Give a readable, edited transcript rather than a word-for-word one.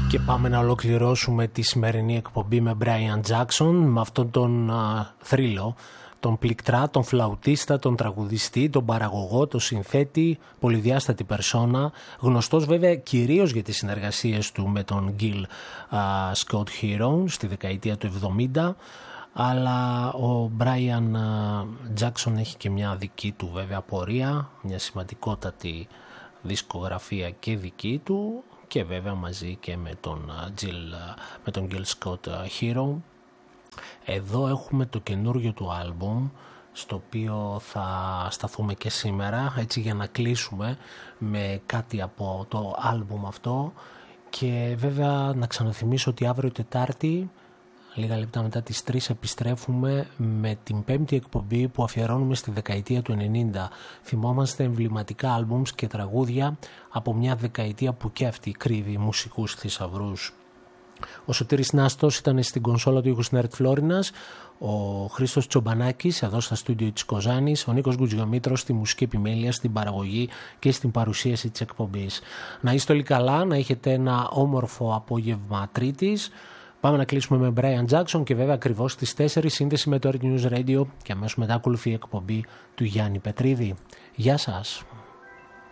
Και πάμε να ολοκληρώσουμε τη σημερινή εκπομπή με Brian Jackson, με αυτόν τον θρύλο, τον πληκτρά, τον φλαουτίστα, τον τραγουδιστή, τον παραγωγό, τον συνθέτη, πολυδιάστατη περσόνα, γνωστός βέβαια κυρίως για τις συνεργασίες του με τον Gil Scott Heron στη δεκαετία του 70, αλλά ο Brian Jackson έχει και μια δική του βέβαια πορεία, μια σημαντικότατη δισκογραφία και δική του, και βέβαια μαζί και με τον Gil Scott Heron. Εδώ έχουμε το καινούργιο του άλμπουμ, στο οποίο θα σταθούμε και σήμερα, έτσι για να κλείσουμε με κάτι από το άλμπουμ αυτό. Και βέβαια να ξαναθυμίσω ότι αύριο Τετάρτη, λίγα λεπτά μετά τις 3, επιστρέφουμε με την 5η εκπομπή που αφιερώνουμε στη δεκαετία του 90. Θυμόμαστε εμβληματικά άλμπουμς και τραγούδια από μια δεκαετία που και αυτή κρύβει μουσικούς θησαυρούς. Ο Σωτήρης Νάστος ήταν στην κονσόλα του ήχου στην ΕΡΤ Φλόρινας, ο Χρήστος Τσομπανάκης εδώ στα στούντιο της Κοζάνης, ο Νίκος Γκουτζιομήτρος στη μουσική επιμέλεια, στην παραγωγή και στην παρουσίαση της εκπομπής. Να είστε όλοι καλά, να έχετε ένα όμορφο απόγευμα Τρίτης. Πάμε να κλείσουμε με Brian Jackson και βέβαια ακριβώς στις 4 σύνδεση με το Earth News Radio και αμέσως μετά ακολουθεί η εκπομπή του Γιάννη Πετρίδη. Γεια σας.